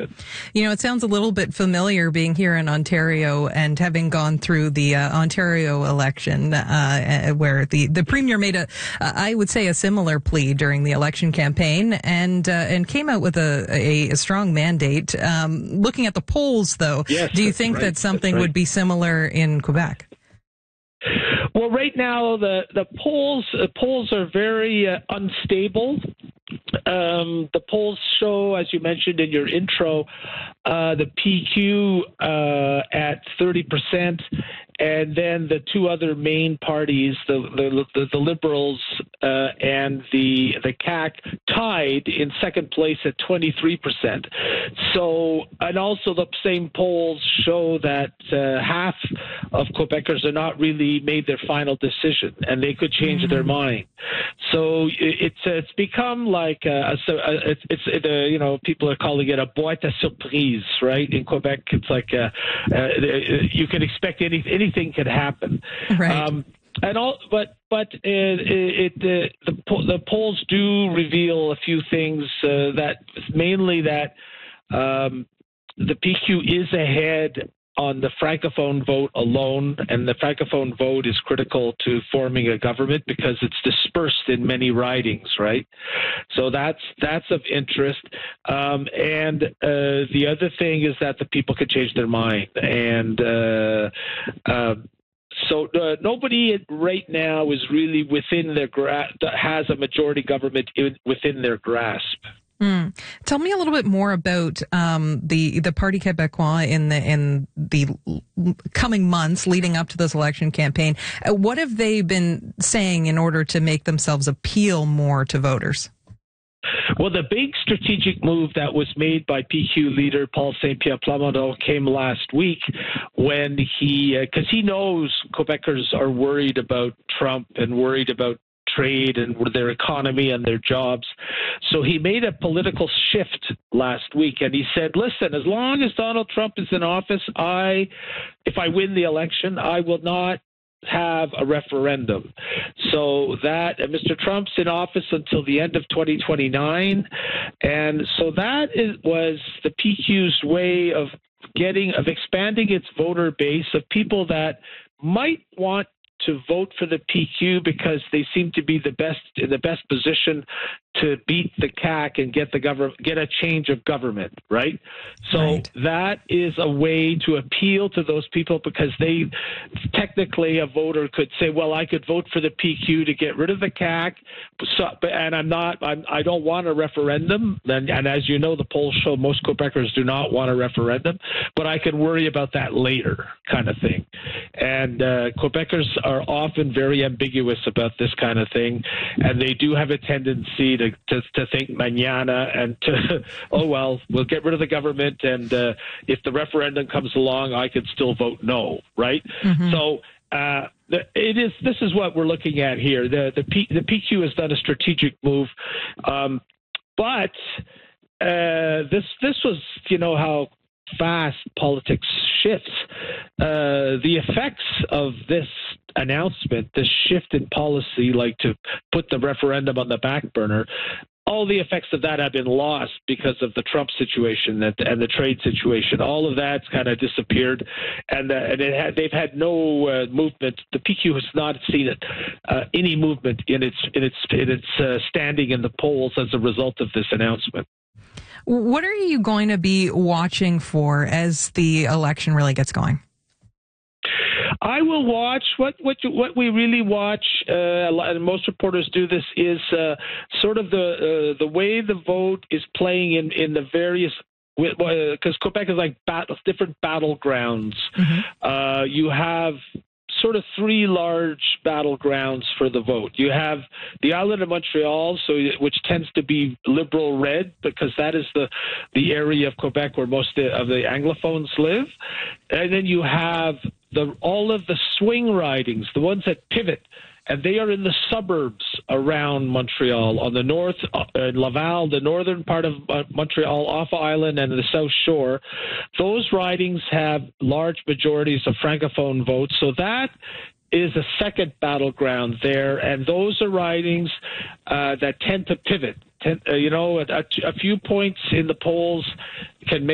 government. You know, it sounds a little bit familiar being here in Ontario and having gone through the Ontario election, where the premier made I would say, a similar plea during the election campaign, and came out with a strong mandate. Looking at the polls, though, yes, do you think that something would be similar in Quebec? Well, right now the polls are very unstable. The polls show, as you mentioned in your intro, the PQ at 30%, and then the two other main parties, the Liberals and the CAQ, tied in second place at 23%. So, and also the same polls show that half of Quebecers are not really made their final decision, and they could change their mind. So it's become like people are calling it a boîte à surprise, right? In Quebec, it's like you can expect anything can happen. Right. The polls do reveal a few things that mainly that the PQ is ahead on the Francophone vote alone, and the Francophone vote is critical to forming a government because it's dispersed in many ridings, right? So that's of interest. And the other thing is that the people could change their mind. And so nobody right now is really within their has a majority government within their grasp. Tell me a little bit more about the Parti Québécois in the coming months leading up to this election campaign. What have they been saying in order to make themselves appeal more to voters? Well, the big strategic move that was made by PQ leader Paul Saint-Pierre Plamondon came last week when because he knows Quebecers are worried about Trump and worried about trade and their economy and their jobs. So he made a political shift last week, and he said, listen, as long as Donald Trump is in office, if I win the election, I will not have a referendum. So that Mr. Trump's in office until the end of 2029, and so that was the PQ's way of expanding its voter base of people that might want to vote for the PQ because they seem to be in the best position to beat the CAQ and get a change of government, right? So that is a way to appeal to those people because technically a voter could say, well, I could vote for the PQ to get rid of the CAQ, and I don't want a referendum. And as you know, the polls show most Quebecers do not want a referendum, but I can worry about that later, kind of thing. And Quebecers are often very ambiguous about this kind of thing, and they do have a tendency to think mañana and to, oh, well, we'll get rid of the government, and if the referendum comes along, I can still vote no, right? Mm-hmm. So this is what we're looking at here. The PQ has done a strategic move, but this was, how fast politics shifts. The effects of this announcement, this shift in policy, like to put the referendum on the back burner, all the effects of that have been lost because of the Trump situation and the trade situation. All of that's kind of disappeared, and they've had no movement. The PQ has not seen any movement in its standing in the polls as a result of this announcement. What are you going to be watching for as the election really gets going? I will watch what we really watch, and most reporters do this, is sort of the way the vote is playing in the various, because Quebec is like different battlegrounds. Mm-hmm. You have sort of three large battlegrounds for the vote. You have the island of Montreal, which tends to be liberal red because that is the area of Quebec where most of the Anglophones live. And then you have all of the swing ridings, the ones that pivot, and they are in the suburbs around Montreal, on the north, Laval, the northern part of Montreal, off Island, and the South Shore. Those ridings have large majorities of Francophone votes, so that is a second battleground there, and those are ridings that tend to pivot. A few points in the polls can make